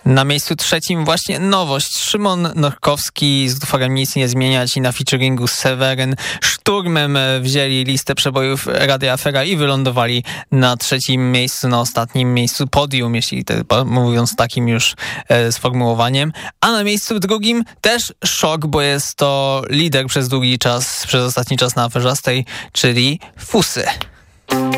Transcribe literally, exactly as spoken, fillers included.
Na miejscu trzecim właśnie nowość. Szymon Norkowski z utworem Nic nie zmieniać i na featuringu Seweryn szturmem wzięli listę przebojów Radia Afera i wylądowali na trzecim miejscu, na ostatnim miejscu podium, jeśli te, mówiąc takim już e, sformułowaniem. A na miejscu drugim też szok, bo jest to lider przez długi czas, przez ostatni czas na Aferzastej, czyli Fusy.